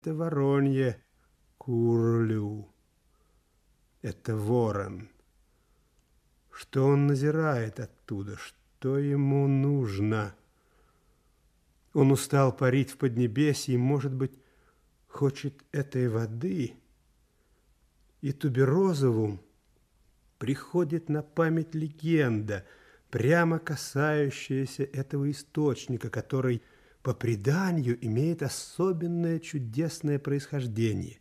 Это воронье курлю. Это ворон. Что он назирает оттуда? Что ему нужно? Он устал парить в поднебесье и, может быть, хочет этой воды. И Туберозову приходит на память легенда, прямо касающаяся этого источника, который, по преданию, имеет особенное чудесное происхождение.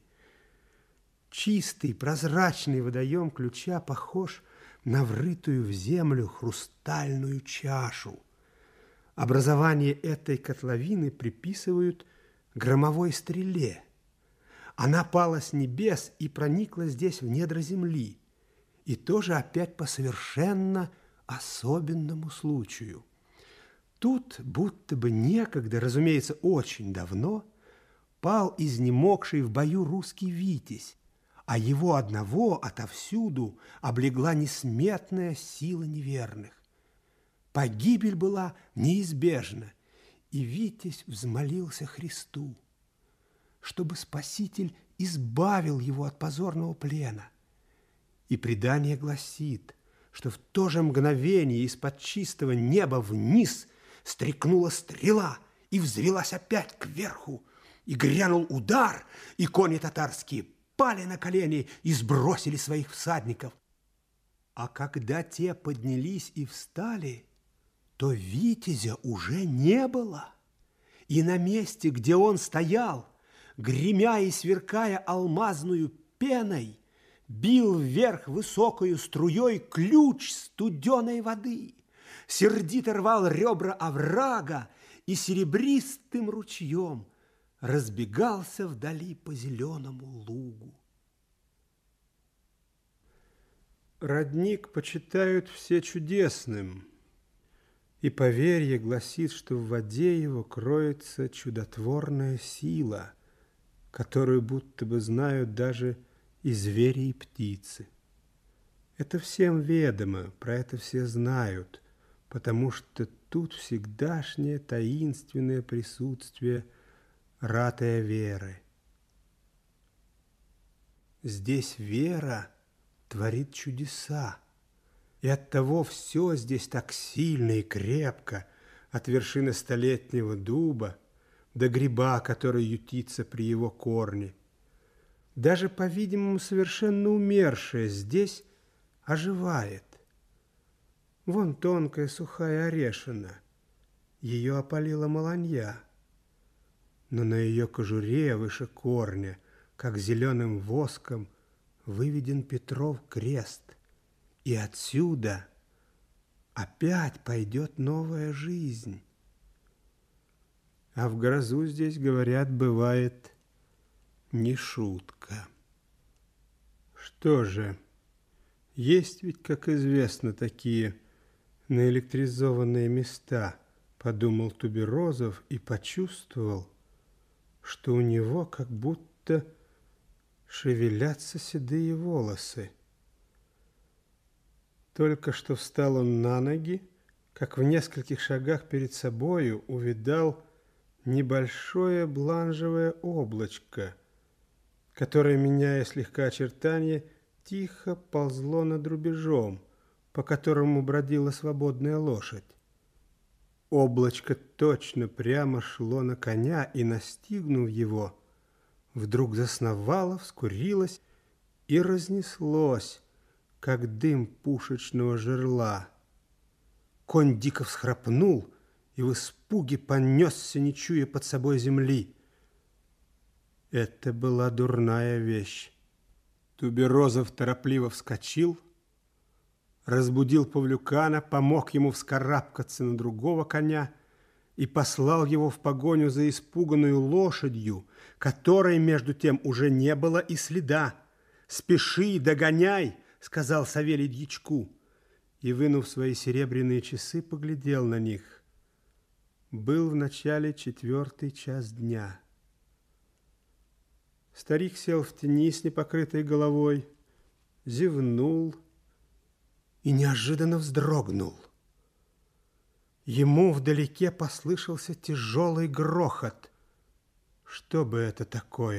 Чистый, прозрачный водоем ключа похож на врытую в землю хрустальную чашу. Образование этой котловины приписывают громовой стреле. Она пала с небес и проникла здесь в недра земли. И тоже опять по совершенно особенному случаю. Тут будто бы некогда, разумеется, очень давно, пал изнемогший в бою русский витязь, а его одного отовсюду облегла несметная сила неверных. Погибель была неизбежна, и витязь взмолился Христу, чтобы Спаситель избавил его от позорного плена. И предание гласит, что в то же мгновение из-под чистого неба вниз стрекнула стрела и взвелась опять кверху, и грянул удар, и кони татарские пали на колени и сбросили своих всадников. А когда те поднялись и встали, то витязя уже не было, и на месте, где он стоял, гремя и сверкая алмазную пеной, бил вверх высокою струей ключ студеной воды, сердито рвал ребра оврага и серебристым ручьем разбегался вдали по зеленому лугу. Родник почитают все чудесным, и поверье гласит, что в воде его кроется чудотворная сила, которую будто бы знают даже и звери, и птицы. Это всем ведомо, про это все знают, потому что тут всегдашнее таинственное присутствие ратая веры. Здесь вера творит чудеса, и оттого все здесь так сильно и крепко, от вершины столетнего дуба до гриба, который ютится при его корне. Даже, по-видимому, совершенно умершее здесь оживает. Вон тонкая сухая орешина, ее опалила маланья, но на ее кожуре выше корня, как зеленым воском, выведен Петров крест, и отсюда опять пойдет новая жизнь. А в грозу здесь, говорят, бывает не шутка. Что же, есть ведь, как известно, такие наэлектризованные места, подумал Туберозов и почувствовал, что у него как будто шевелятся седые волосы. Только что встал он на ноги, как в нескольких шагах перед собою увидал небольшое бланжевое облачко, которое, меняя слегка очертания, тихо ползло над рубежом, по которому бродила свободная лошадь. Облачко точно прямо шло на коня, и, настигнув его, вдруг засновало, вскурилось и разнеслось, как дым пушечного жерла. Конь дико всхрапнул и в испуге понесся, не чуя под собой земли. Это была дурная вещь. Туберозов торопливо вскочил, разбудил Павлюкана, помог ему вскарабкаться на другого коня и послал его в погоню за испуганную лошадью, которой, между тем, уже не было и следа. «Спеши, догоняй!» — сказал Савелий дьячку, и, вынув свои серебряные часы, поглядел на них. Был в начале 4-й час дня. Старик сел в тени с непокрытой головой, зевнул и неожиданно вздрогнул. Ему вдалеке послышался тяжелый грохот. Что бы это такое?